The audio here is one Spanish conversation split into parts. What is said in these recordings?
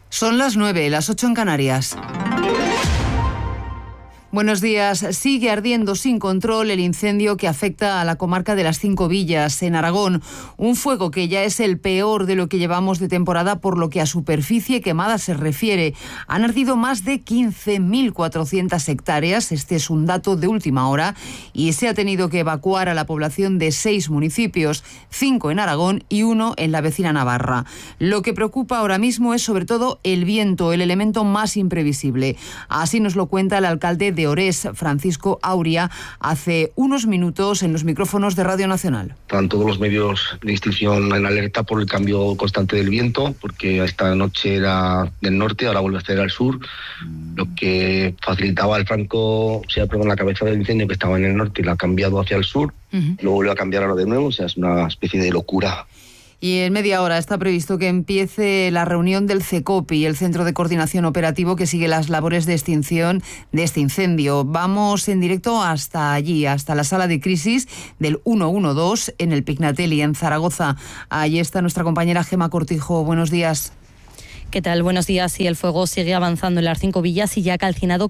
Son las 9, las 8 en Canarias. Buenos días. Sigue ardiendo sin control el incendio que afecta a la comarca de las Cinco Villas, en Aragón. Un fuego que ya es el peor de lo que llevamos de temporada por lo que a superficie quemada se refiere. Han ardido más de 15.400 hectáreas, este es un dato de última hora, y se ha tenido que evacuar a la población de 6 municipios, 5 en Aragón y 1 en la vecina Navarra. Lo que preocupa ahora mismo es sobre todo el viento, el elemento más imprevisible. Así nos lo cuenta el alcalde de Orés, Francisco Auria, hace unos minutos en los micrófonos de Radio Nacional. Están todos los medios de extinción en alerta por el cambio constante del viento, porque esta noche era del norte, ahora vuelve a estar al sur, lo que facilitaba el franco, la cabeza del incendio que estaba en el norte y la ha cambiado hacia el sur, luego vuelve a cambiar ahora de nuevo, o sea, es una especie de locura. Y en media hora está previsto que empiece la reunión del CECOPI, el Centro de Coordinación Operativo que sigue las labores de extinción de este incendio. Vamos en directo hasta allí, hasta la sala de crisis del 112 en el Pignatelli, en Zaragoza. Allí está nuestra compañera Gema Cortijo. Buenos días. ¿Qué tal? Buenos días. Y el fuego sigue avanzando en las 5 villas y ya ha calcinado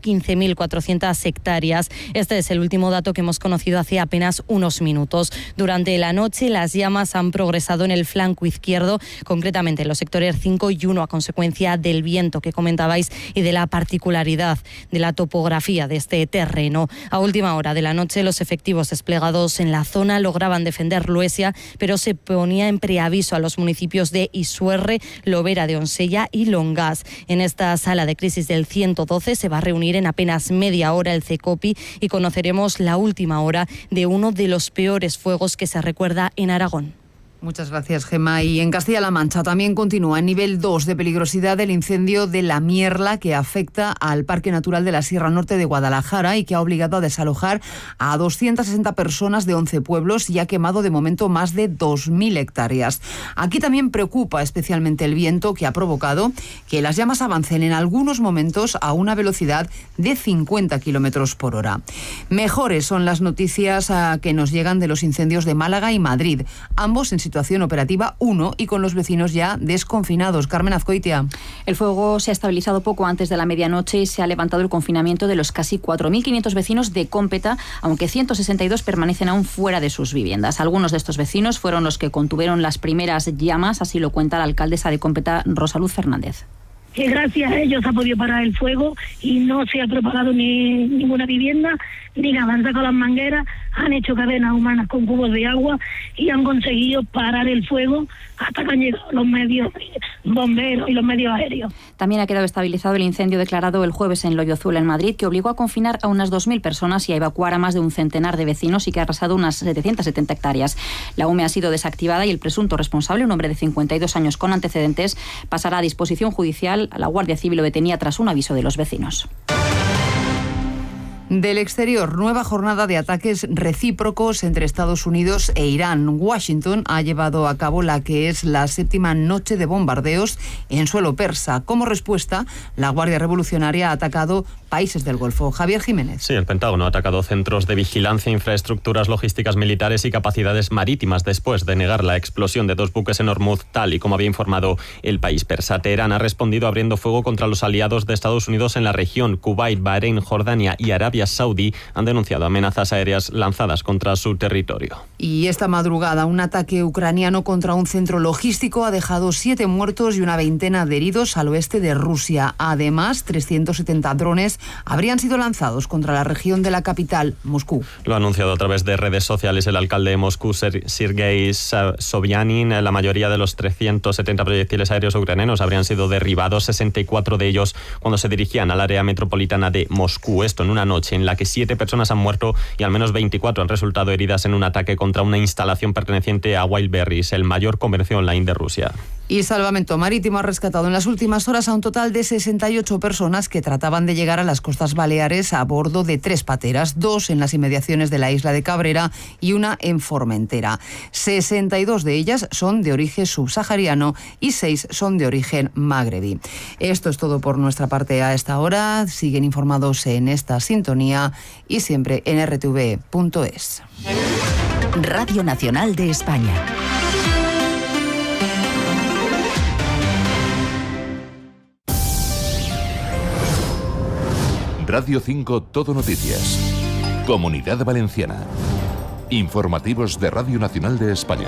15.400 hectáreas. Este es el último dato que hemos conocido hace apenas unos minutos. Durante la noche las llamas han progresado en el flanco izquierdo, concretamente en los sectores 5 y 1, a consecuencia del viento que comentabais y de la particularidad de la topografía de este terreno. A última hora de la noche los efectivos desplegados en la zona lograban defender Luesia, pero se ponía en preaviso a los municipios de Isuerre, Lobera de Onsella y Longas. En esta sala de crisis del 112 se va a reunir en apenas media hora el CECOPI y conoceremos la última hora de uno de los peores fuegos que se recuerda en Aragón. Muchas gracias, Gema. Y en Castilla-La Mancha también continúa en nivel 2 de peligrosidad el incendio de La Mierla, que afecta al Parque Natural de la Sierra Norte de Guadalajara y que ha obligado a desalojar a 260 personas de 11 pueblos y ha quemado de momento más de 2.000 hectáreas. Aquí también preocupa especialmente el viento, que ha provocado que las llamas avancen en algunos momentos a una velocidad de 50 kilómetros por hora. Mejores son las noticias que nos llegan de los incendios de Málaga y Madrid, ambos en situación operativa 1 y con los vecinos ya desconfinados. Carmen Azcoitia. El fuego se ha estabilizado poco antes de la medianoche y se ha levantado el confinamiento de los casi 4.500 vecinos de Cómpeta, aunque 162 permanecen aún fuera de sus viviendas. Algunos de estos vecinos fueron los que contuvieron las primeras llamas, así lo cuenta la alcaldesa de Cómpeta, Rosaluz Fernández. Que gracias a ellos ha podido parar el fuego y no se ha propagado ninguna vivienda, ni nada. Han sacado las mangueras, han hecho cadenas humanas con cubos de agua y han conseguido parar el fuego hasta que han llegado los medios bomberos y los medios aéreos. También ha quedado estabilizado el incendio declarado el jueves en Loyozuela, en Madrid, que obligó a confinar a unas 2.000 personas y a evacuar a más de un centenar de vecinos y que ha arrasado unas 770 hectáreas. La UME ha sido desactivada y el presunto responsable, un hombre de 52 años con antecedentes, pasará a disposición judicial. A la Guardia Civil lo detenía tras un aviso de los vecinos. Del exterior, nueva jornada de ataques recíprocos entre Estados Unidos e Irán. Washington ha llevado a cabo la que es la 7ª noche de bombardeos en suelo persa. Como respuesta, la Guardia Revolucionaria ha atacado países del Golfo. Javier Jiménez. Sí, el Pentágono ha atacado centros de vigilancia, infraestructuras logísticas militares y capacidades marítimas después de negar la explosión de 2 buques en Hormuz, tal y como había informado el país persa. Teherán ha respondido abriendo fuego contra los aliados de Estados Unidos en la región. Kuwait, Bahrein, Jordania y Arabia Saudí han denunciado amenazas aéreas lanzadas contra su territorio. Y esta madrugada un ataque ucraniano contra un centro logístico ha dejado 7 muertos y una veintena de heridos al oeste de Rusia. Además, 370 drones habrían sido lanzados contra la región de la capital, Moscú. Lo ha anunciado a través de redes sociales el alcalde de Moscú, Sergei Sobyanin. La mayoría de los 370 proyectiles aéreos ucranianos habrían sido derribados, 64 de ellos cuando se dirigían al área metropolitana de Moscú. Esto en una noche en la que 7 personas han muerto y al menos 24 han resultado heridas en un ataque contra una instalación perteneciente a Wildberries, el mayor comercio online de Rusia. Y Salvamento Marítimo ha rescatado en las últimas horas a un total de 68 personas que trataban de llegar a las costas baleares a bordo de 3 pateras, 2 en las inmediaciones de la isla de Cabrera y una en Formentera. 62 de ellas son de origen subsahariano y 6 son de origen magrebí. Esto es todo por nuestra parte a esta hora. Siguen informados en esta sintonía y siempre en rtv.es. Radio Nacional de España. Radio 5 Todo Noticias. Comunidad Valenciana. Informativos de Radio Nacional de España.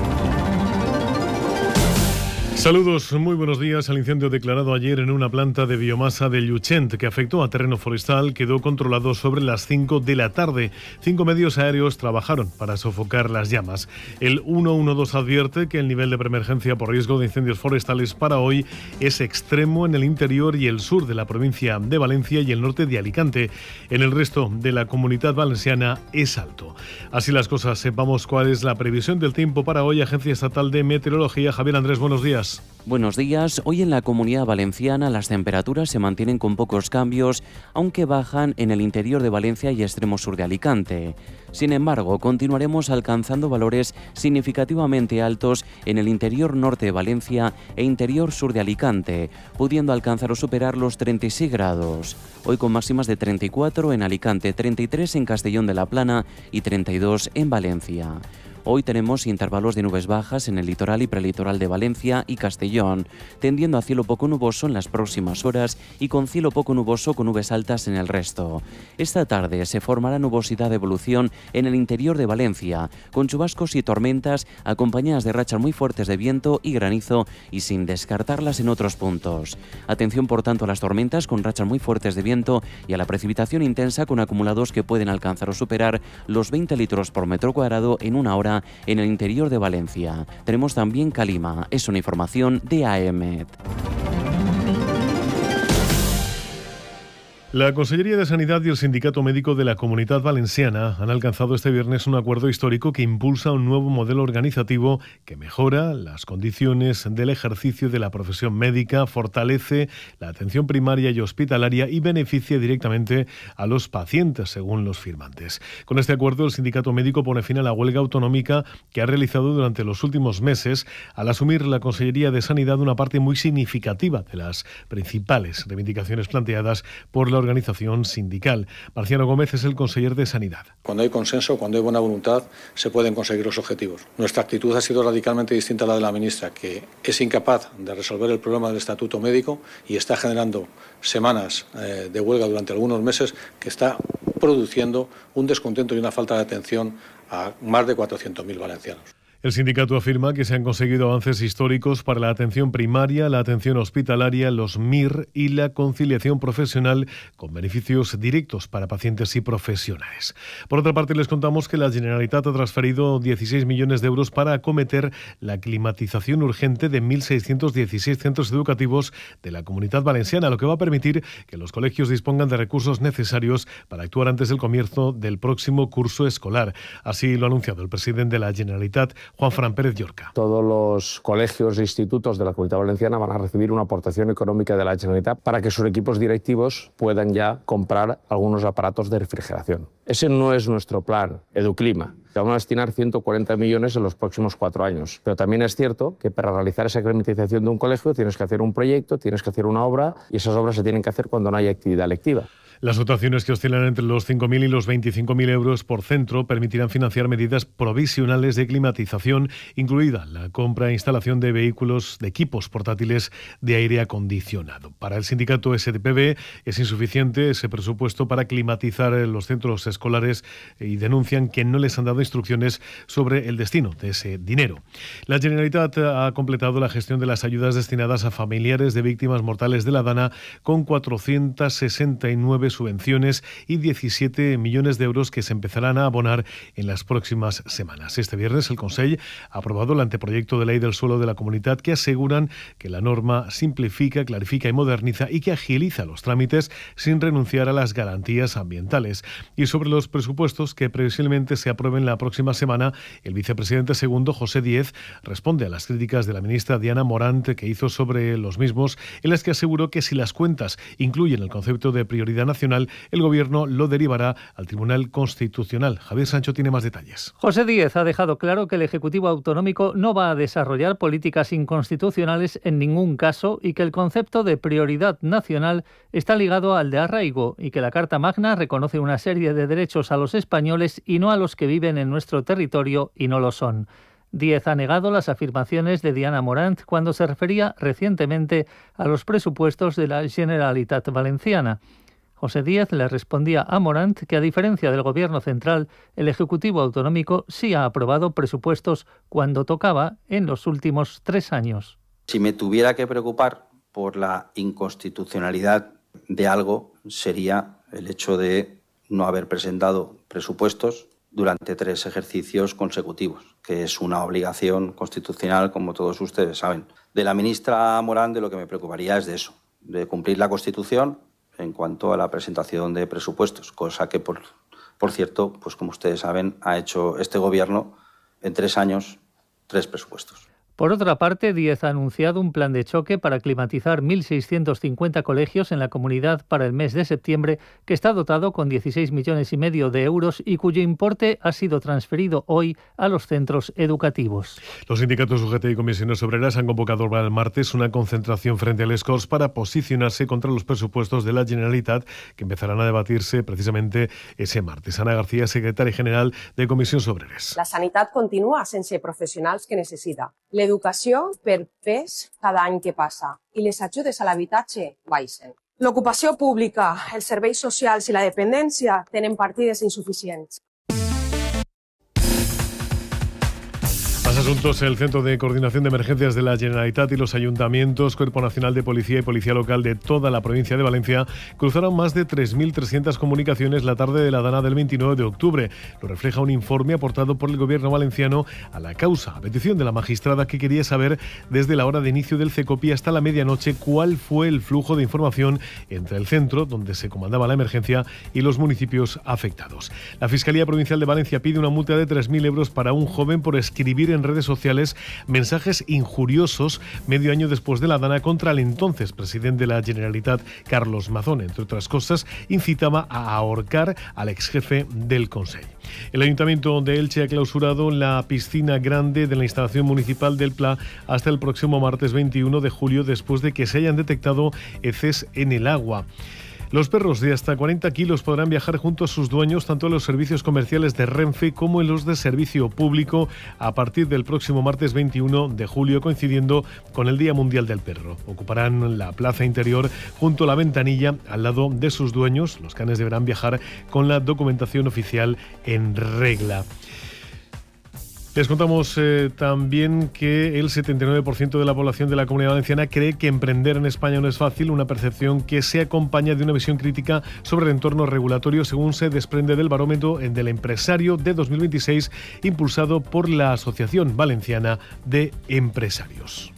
Saludos, muy buenos días. El incendio declarado ayer en una planta de biomasa de Llutxent que afectó a terreno forestal quedó controlado sobre las 5 de la tarde. 5 medios aéreos trabajaron para sofocar las llamas. El 112 advierte que el nivel de preemergencia por riesgo de incendios forestales para hoy es extremo en el interior y el sur de la provincia de Valencia y el norte de Alicante. En el resto de la Comunidad Valenciana es alto. Así las cosas, sepamos cuál es la previsión del tiempo para hoy. Agencia Estatal de Meteorología. Javier Andrés, buenos días. Buenos días. Hoy en la Comunidad Valenciana las temperaturas se mantienen con pocos cambios, aunque bajan en el interior de Valencia y extremo sur de Alicante. Sin embargo, continuaremos alcanzando valores significativamente altos en el interior norte de Valencia e interior sur de Alicante, pudiendo alcanzar o superar los 36 grados. Hoy con máximas de 34 en Alicante, 33 en Castellón de la Plana y 32 en Valencia. Hoy tenemos intervalos de nubes bajas en el litoral y prelitoral de Valencia y Castellón, tendiendo a cielo poco nuboso en las próximas horas y con cielo poco nuboso con nubes altas en el resto. Esta tarde se formará nubosidad de evolución en el interior de Valencia, con chubascos y tormentas acompañadas de rachas muy fuertes de viento y granizo y sin descartarlas en otros puntos. Atención por tanto a las tormentas con rachas muy fuertes de viento y a la precipitación intensa con acumulados que pueden alcanzar o superar los 20 litros por metro cuadrado en una hora en el interior de Valencia. Tenemos también calima. Es una información de AEMET. La Consellería de Sanidad y el Sindicato Médico de la Comunidad Valenciana han alcanzado este viernes un acuerdo histórico que impulsa un nuevo modelo organizativo que mejora las condiciones del ejercicio de la profesión médica, fortalece la atención primaria y hospitalaria y beneficia directamente a los pacientes, según los firmantes. Con este acuerdo, el Sindicato Médico pone fin a la huelga autonómica que ha realizado durante los últimos meses al asumir la Consellería de Sanidad una parte muy significativa de las principales reivindicaciones planteadas por la organización sindical. Marciano Gómez es el conseller de Sanidad. Cuando hay consenso, cuando hay buena voluntad, se pueden conseguir los objetivos. Nuestra actitud ha sido radicalmente distinta a la de la ministra, que es incapaz de resolver el problema del estatuto médico y está generando semanas de huelga durante algunos meses que está produciendo un descontento y una falta de atención a más de 400.000 valencianos. El sindicato afirma que se han conseguido avances históricos para la atención primaria, la atención hospitalaria, los MIR y la conciliación profesional con beneficios directos para pacientes y profesionales. Por otra parte, les contamos que la Generalitat ha transferido 16 millones de euros para acometer la climatización urgente de 1.616 centros educativos de la Comunidad Valenciana, lo que va a permitir que los colegios dispongan de recursos necesarios para actuar antes del comienzo del próximo curso escolar. Así lo ha anunciado el presidente de la Generalitat, Juan Fran Pérez Llorca. Todos los colegios e institutos de la Comunidad Valenciana van a recibir una aportación económica de la Generalitat para que sus equipos directivos puedan ya comprar algunos aparatos de refrigeración. Ese no es nuestro plan Educlima. Vamos a destinar 140 millones en los próximos 4 años. Pero también es cierto que para realizar esa climatización de un colegio tienes que hacer un proyecto, tienes que hacer una obra y esas obras se tienen que hacer cuando no hay actividad lectiva. Las dotaciones, que oscilan entre los 5.000 y los 25.000 euros por centro, permitirán financiar medidas provisionales de climatización, incluida la compra e instalación de vehículos, de equipos portátiles de aire acondicionado. Para el sindicato SDPB es insuficiente ese presupuesto para climatizar los centros escolares y denuncian que no les han dado instrucciones sobre el destino de ese dinero. La Generalitat ha completado la gestión de las ayudas destinadas a familiares de víctimas mortales de la Dana con 469 subvenciones y 17 millones de euros que se empezarán a abonar en las próximas semanas. Este viernes el Consell ha aprobado el anteproyecto de ley del suelo de la Comunidad que aseguran que la norma simplifica, clarifica y moderniza y que agiliza los trámites sin renunciar a las garantías ambientales. Y sobre los presupuestos que previsiblemente se aprueben la próxima semana, el vicepresidente segundo, José Díez, responde a las críticas de la ministra Diana Morant que hizo sobre los mismos, en las que aseguró que si las cuentas incluyen el concepto de prioridad nacional, el Gobierno lo derivará al Tribunal Constitucional. Javier Sancho tiene más detalles. José Díez ha dejado claro que el Ejecutivo Autonómico no va a desarrollar políticas inconstitucionales en ningún caso y que el concepto de prioridad nacional está ligado al de arraigo y que la Carta Magna reconoce una serie de derechos a los españoles y no a los que viven en nuestro territorio y no lo son. Díez ha negado las afirmaciones de Diana Morant cuando se refería recientemente a los presupuestos de la Generalitat Valenciana. José Díaz le respondía a Morant que, a diferencia del Gobierno central, el Ejecutivo autonómico sí ha aprobado presupuestos cuando tocaba en los últimos 3 años. Si me tuviera que preocupar por la inconstitucionalidad de algo, sería el hecho de no haber presentado presupuestos durante 3 ejercicios consecutivos, que es una obligación constitucional, como todos ustedes saben. De la ministra Morant, de lo que me preocuparía es de eso, de cumplir la Constitución en cuanto a la presentación de presupuestos, cosa que, por cierto, pues como ustedes saben, ha hecho este Gobierno en 3 años, 3 presupuestos. Por otra parte, Díaz ha anunciado un plan de choque para climatizar 1.650 colegios en la comunidad para el mes de septiembre, que está dotado con 16,5 millones de euros y cuyo importe ha sido transferido hoy a los centros educativos. Los sindicatos UGT y comisiones obreras han convocado para el martes una concentración frente al Corts para posicionarse contra los presupuestos de la Generalitat, que empezarán a debatirse precisamente ese martes. Ana García, secretaria general de Comissions Obreres. La sanitat continua sense professionals que necessita. L'educació per pes cada any que passa i les ajudes a l'habitatge baixen. L'ocupació pública, els serveis socials i la dependència tenen partides insuficients. Más asuntos. El Centro de Coordinación de Emergencias de la Generalitat y los ayuntamientos, Cuerpo Nacional de Policía y Policía Local de toda la provincia de Valencia cruzaron más de 3.300 comunicaciones la tarde de la Dana del 29 de octubre. Lo refleja un informe aportado por el Gobierno valenciano a la causa, a petición de la magistrada, que quería saber desde la hora de inicio del CECOPI hasta la medianoche cuál fue el flujo de información entre el centro, donde se comandaba la emergencia, y los municipios afectados. La Fiscalía Provincial de Valencia pide una multa de 3.000 euros para un joven por escribir en redes sociales mensajes injuriosos medio año después de la Dana contra el entonces presidente de la Generalitat, Carlos Mazón. Entre otras cosas, incitaba a ahorcar al exjefe del Consell. El Ayuntamiento de Elche ha clausurado la piscina grande de la instalación municipal del Pla hasta el próximo martes 21 de julio, después de que se hayan detectado heces en el agua. Los perros de hasta 40 kilos podrán viajar junto a sus dueños tanto en los servicios comerciales de Renfe como en los de servicio público a partir del próximo martes 21 de julio, coincidiendo con el Día Mundial del Perro. Ocuparán la plaza interior junto a la ventanilla al lado de sus dueños. Los canes deberán viajar con la documentación oficial en regla. Les contamos también que el 79% de la población de la Comunidad Valenciana cree que emprender en España no es fácil, una percepción que se acompaña de una visión crítica sobre el entorno regulatorio, según se desprende del barómetro del empresario de 2026 impulsado por la Asociación Valenciana de Empresarios.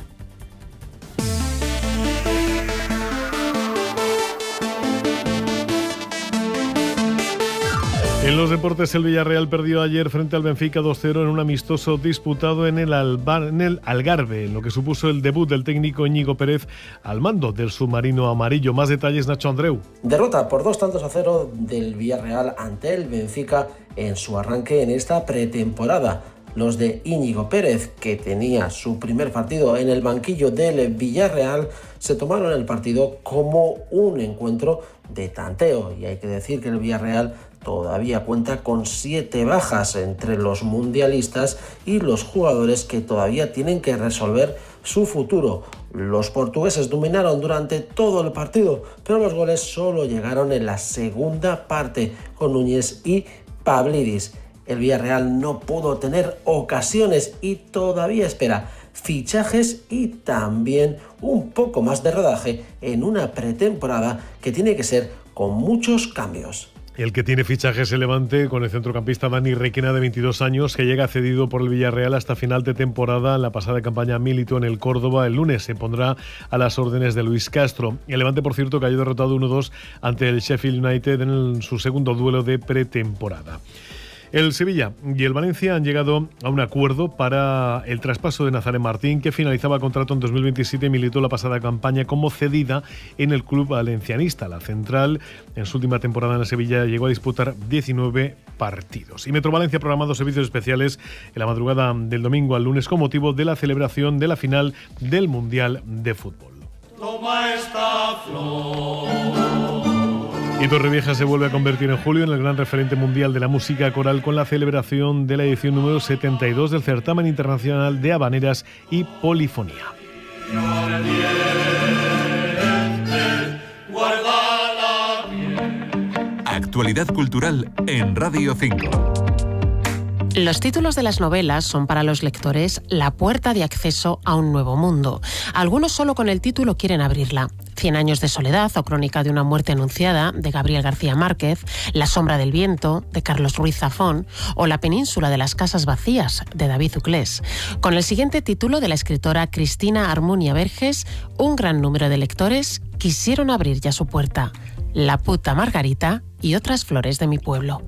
En los deportes, el Villarreal perdió ayer frente al Benfica 2-0 en un amistoso disputado en el Algarve, en lo que supuso el debut del técnico Íñigo Pérez al mando del submarino amarillo. Más detalles, Nacho Andreu. Derrota por 2-0 del Villarreal ante el Benfica en su arranque en esta pretemporada. Los de Íñigo Pérez, que tenía su primer partido en el banquillo del Villarreal, se tomaron el partido como un encuentro de tanteo. Y hay que decir que el Villarreal todavía cuenta con 7 bajas entre los mundialistas y los jugadores que todavía tienen que resolver su futuro. Los portugueses dominaron durante todo el partido, pero los goles solo llegaron en la segunda parte con Núñez y Pavlidis. El Villarreal no pudo tener ocasiones y todavía espera fichajes y también un poco más de rodaje en una pretemporada que tiene que ser con muchos cambios. El que tiene fichajes el Levante, con el centrocampista Dani Requena, de 22 años, que llega cedido por el Villarreal hasta final de temporada. En la pasada campaña militó en el Córdoba. El lunes se pondrá a las órdenes de Luis Castro. El Levante, por cierto, cayó derrotado 1-2 ante el Sheffield United en su segundo duelo de pretemporada. El Sevilla y el Valencia han llegado a un acuerdo para el traspaso de Nazaret Martín, que finalizaba contrato en 2027 y militó la pasada campaña como cedida en el club valencianista. La central, en su última temporada en el Sevilla, llegó a disputar 19 partidos. Y Metro Valencia ha programado servicios especiales en la madrugada del domingo al lunes con motivo de la celebración de la final del Mundial de Fútbol. Toma esta flor. Y Torrevieja se vuelve a convertir en julio en el gran referente mundial de la música coral con la celebración de la edición número 72 del Certamen Internacional de Habaneras y Polifonía. actualidad cultural en Radio 5. Los títulos de las novelas son para los lectores la puerta de acceso a un nuevo mundo. Algunos solo con el título quieren abrirla. 100 años de soledad o Crónica de una muerte anunciada, de Gabriel García Márquez, La sombra del viento, de Carlos Ruiz Zafón, o La península de las casas vacías, de David Uclés. Con el siguiente título de la escritora Cristina Armunia Verges, un gran número de lectores quisieron abrir ya su puerta. La puta Margarita y otras flores de mi pueblo.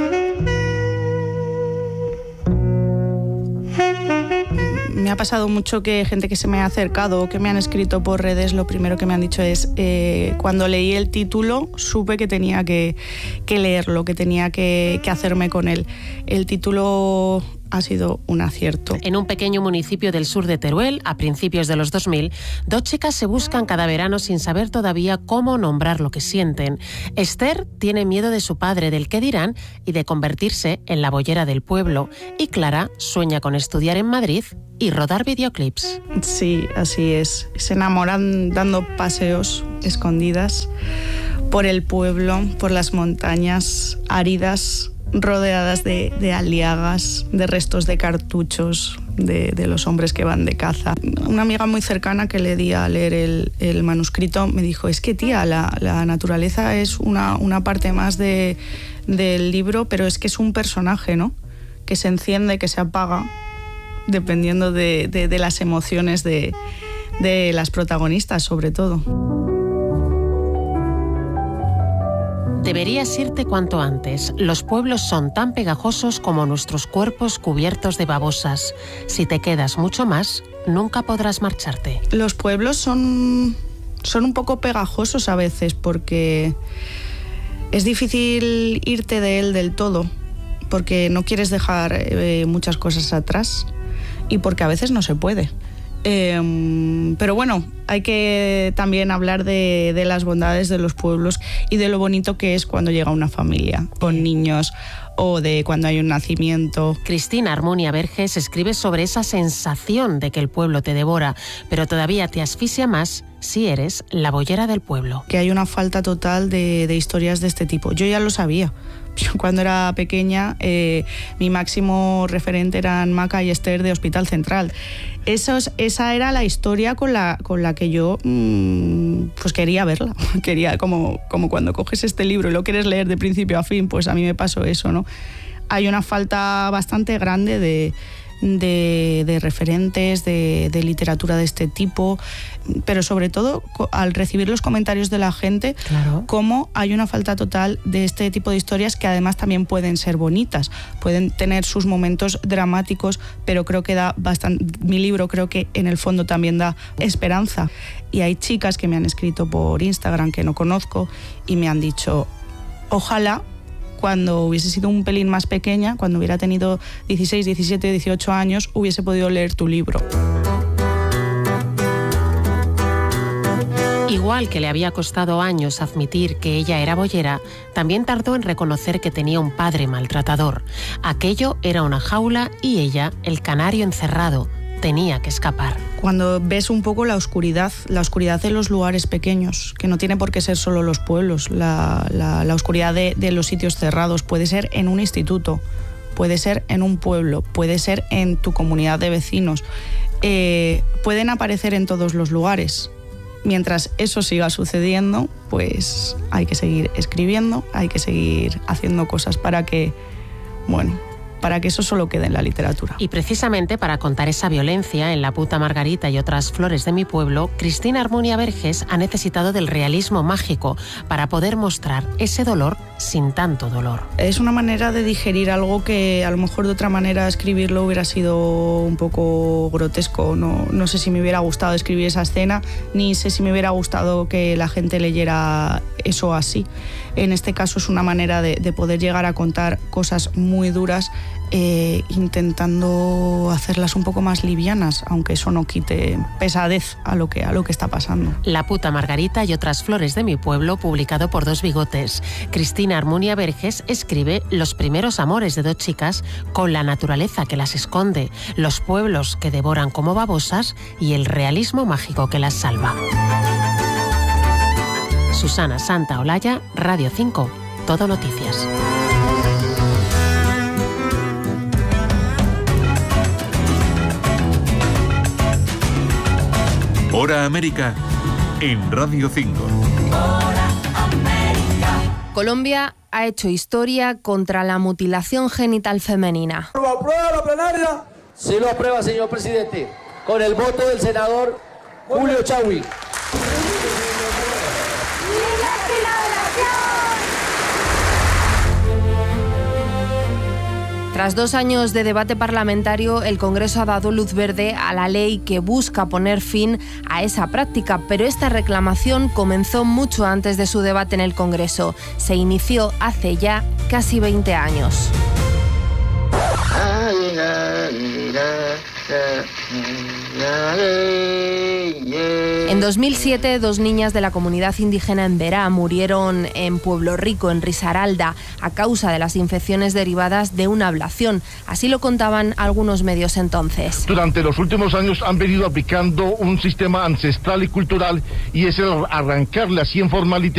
Me ha pasado mucho que gente que se me ha acercado o que me han escrito por redes, lo primero que me han dicho es, cuando leí el título, supe que tenía que leerlo, que tenía que hacerme con él. El título ha sido un acierto. En un pequeño municipio del sur de Teruel, a principios de los 2000, dos chicas se buscan cada verano sin saber todavía cómo nombrar lo que sienten. Esther tiene miedo de su padre, del qué dirán, y de convertirse en la boyera del pueblo. Y Clara sueña con estudiar en Madrid y rodar videoclips. Sí, así es. Se enamoran dando paseos escondidas por el pueblo, por las montañas áridas, rodeadas de aliagas, de restos de cartuchos de los hombres que van de caza. Una amiga muy cercana que le di a leer el manuscrito me dijo, es que tía, la naturaleza es una parte más del libro, pero es que es un personaje, ¿no? Que se enciende, que se apaga, dependiendo de las emociones de las protagonistas, sobre todo. Deberías irte cuanto antes. Los pueblos son tan pegajosos como nuestros cuerpos cubiertos de babosas. Si te quedas mucho más, nunca podrás marcharte. Los pueblos son un poco pegajosos a veces porque es difícil irte de él del todo, porque no quieres dejar muchas cosas atrás y porque a veces no se puede. Pero bueno, hay que también hablar de las bondades de los pueblos y de lo bonito que es cuando llega una familia con niños o de cuando hay un nacimiento. Cristina Armunia Verges escribe sobre esa sensación de que el pueblo te devora, pero todavía te asfixia más si eres la boyera del pueblo. Que hay una falta total de historias de este tipo. Yo ya lo sabía. Yo cuando era pequeña, mi máximo referente eran Maca y Esther de Hospital Central. Esa era la historia con la que yo pues quería verla. Quería, como cuando coges este libro y lo quieres leer de principio a fin, pues a mí me pasó eso, ¿no? Hay una falta bastante grande de referentes, de literatura de este tipo, pero sobre todo al recibir los comentarios de la gente, claro, cómo hay una falta total de este tipo de historias que además también pueden ser bonitas, pueden tener sus momentos dramáticos, pero creo que da bastante, mi libro creo que en el fondo también da esperanza. Y hay chicas que me han escrito por Instagram que no conozco y me han dicho, ojalá cuando hubiese sido un pelín más pequeña, cuando hubiera tenido 16, 17, 18 años, hubiese podido leer tu libro. Igual que le había costado años admitir que ella era boyera, también tardó en reconocer que tenía un padre maltratador. Aquello era una jaula y ella, el canario encerrado, tenía que escapar. Cuando ves un poco la oscuridad de los lugares pequeños, que no tiene por qué ser solo los pueblos, la oscuridad de los sitios cerrados, puede ser en un instituto, puede ser en un pueblo, puede ser en tu comunidad de vecinos, pueden aparecer en todos los lugares. Mientras eso siga sucediendo, pues hay que seguir escribiendo, hay que seguir haciendo cosas para que eso solo quede en la literatura. Y precisamente para contar esa violencia en La puta Margarita y otras flores de mi pueblo, Cristina Armunia Verges ha necesitado del realismo mágico para poder mostrar ese dolor sin tanto dolor. Es una manera de digerir algo que a lo mejor de otra manera escribirlo hubiera sido un poco grotesco. No sé si me hubiera gustado escribir esa escena, ni sé si me hubiera gustado que la gente leyera eso así. En este caso es una manera de poder llegar a contar cosas muy duras, intentando hacerlas un poco más livianas, aunque eso no quite pesadez a lo que está pasando. La puta Margarita y otras flores de mi pueblo, publicado por Dos Bigotes. Cristina Armunia Verges escribe los primeros amores de dos chicas con la naturaleza que las esconde, los pueblos que devoran como babosas y el realismo mágico que las salva. Susana Santaolalla, Radio 5, Todo Noticias. Hora América en Radio 5. Colombia ha hecho historia contra la mutilación genital femenina. ¿Aprueba la plenaria? Sí lo aprueba, señor presidente, con el voto del senador Julio Chagüí. Tras 2 años de debate parlamentario, el Congreso ha dado luz verde a la ley que busca poner fin a esa práctica, pero esta reclamación comenzó mucho antes de su debate en el Congreso. Se inició hace ya casi 20 años. En 2007, 2 niñas de la comunidad indígena en Berá murieron en Pueblo Rico, en Risaralda, a causa de las infecciones derivadas de una ablación. Así lo contaban algunos medios entonces. Durante los últimos años han venido aplicando un sistema ancestral y cultural, y es el arrancarle así en forma literal